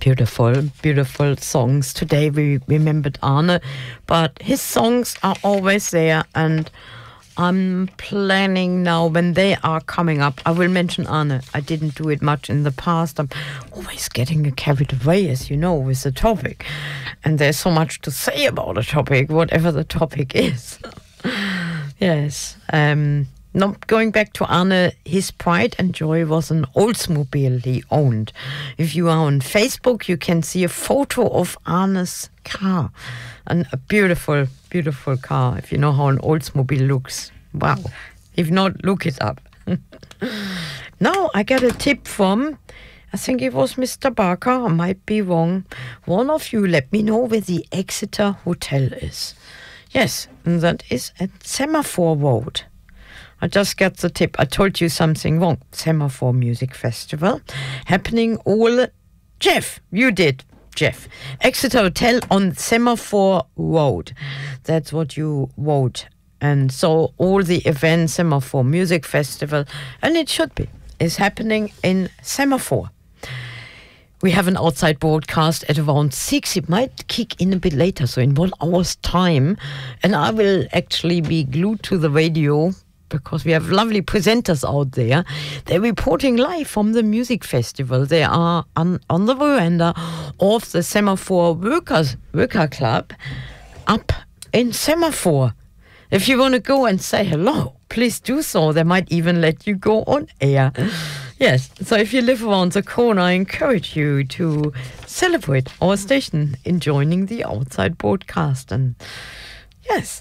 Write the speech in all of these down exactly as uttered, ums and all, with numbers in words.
Beautiful, beautiful songs. Today we remembered Arne, but his songs are always there, and I'm planning now when they are coming up. I will mention Arne. I didn't do it much in the past. I'm always getting carried away, as you know, with the topic. And there's so much to say about a topic, whatever the topic is. Yes. Um, now, going back to Arne, his pride and joy was an Oldsmobile he owned. If you are on Facebook, you can see a photo of Arne's car. And a beautiful, beautiful car, if you know how an Oldsmobile looks. Wow. If not, look it up. Now I got a tip from, I think it was Mister Barker, I might be wrong. One of you let me know where the Exeter Hotel is. Yes, and that is at Semaphore Road. I just got the tip. I told you something wrong. Semaphore Music Festival happening all... Jeff, you did. Jeff. Exeter Hotel on Semaphore Road. That's what you wrote. And so all the events, Semaphore Music Festival, and it should be, is happening in Semaphore. We have an outside broadcast at around six. It might kick in a bit later, so in one hour's time. And I will actually be glued to the radio because we have lovely presenters out there. They're reporting live from the music festival. They are on, on the veranda of the Semaphore Workers, Worker Club up in Semaphore. If you want to go and say hello, please do so. They might even let you go on air. Yes, so if you live around the corner, I encourage you to celebrate our station in joining the outside broadcast. And yes,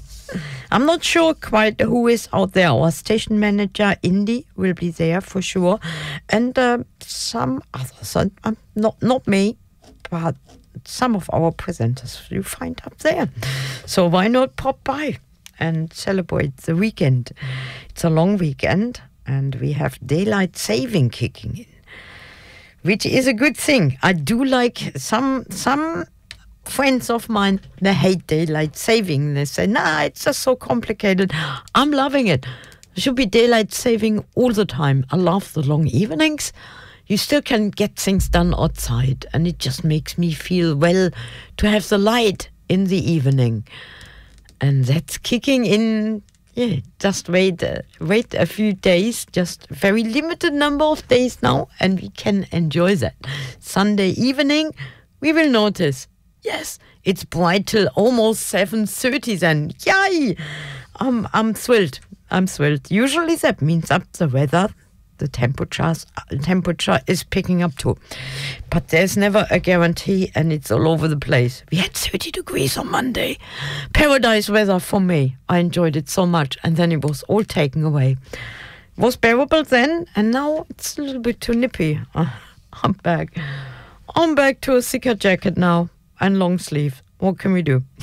I'm not sure quite who is out there. Our station manager, Indy, will be there for sure. And uh, some others, uh, not, not me, but some of our presenters you find up there. So why not pop by and celebrate the weekend? It's a long weekend. And we have daylight saving kicking in, which is a good thing. I do like some some friends of mine, they hate daylight saving. They say, nah, it's just so complicated. I'm loving it. There should be daylight saving all the time. I love the long evenings. You still can get things done outside, and it just makes me feel well to have the light in the evening. And that's kicking in. Yeah, just wait, uh, wait a few days, just very limited number of days now, and we can enjoy that. Sunday evening, we will notice, yes, it's bright till almost seven thirty then. Yay! Um, I'm thrilled, I'm thrilled. Usually that means up the weather, the temperatures, uh, temperature is picking up too. But there's never a guarantee, and it's all over the place. We had thirty degrees on Monday. Paradise weather for me. I enjoyed it so much, and then it was all taken away. It was bearable then, and now it's a little bit too nippy. Uh, I'm back. I'm back to a thicker jacket now, and long sleeve. What can we do?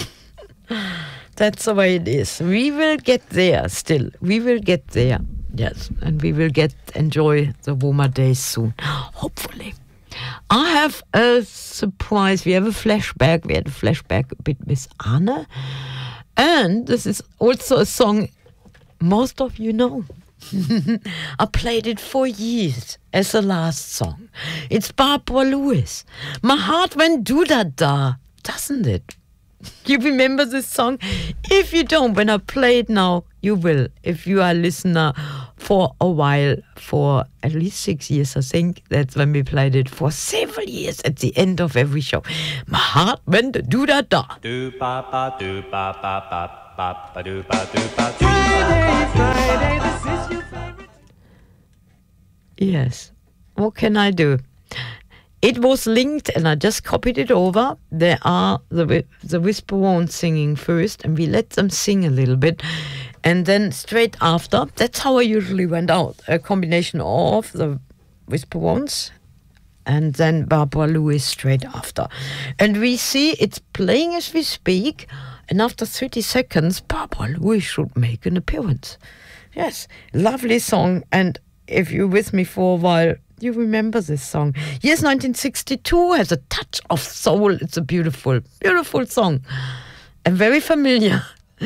That's the way it is. We will get there still. We will get there. Yes, and we will get enjoy the warmer days soon, hopefully. I have a surprise. We have a flashback. We had a flashback a bit with Arne. And this is also a song most of you know. I played it for years as the last song. It's Barbara Lewis. My heart went do-da-da, doesn't it? You remember this song? If you don't, when I play it now, you will. If you are a listener for a while, for at least six years, I think, that's when we played it for several years at the end of every show. My heart went do-da-da. Friday, Friday, this is your favorite. Yes. What can I do? It was linked, and I just copied it over. There are the the Whisperons singing first, and we let them sing a little bit. And then straight after, that's how I usually went out. A combination of the Whisperons and then Barbara Lewis straight after. And we see it's playing as we speak, and after thirty seconds, Barbara Lewis should make an appearance. Yes, lovely song. And if you're with me for a while, you remember this song. Years nineteen sixty-two has a touch of soul. It's a beautiful, beautiful song. And very familiar.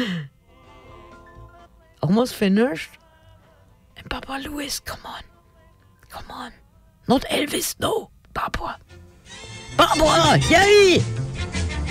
Almost finished. And Barbara Lewis, come on. Come on. Not Elvis, no. Barbara. Barbara! Yay!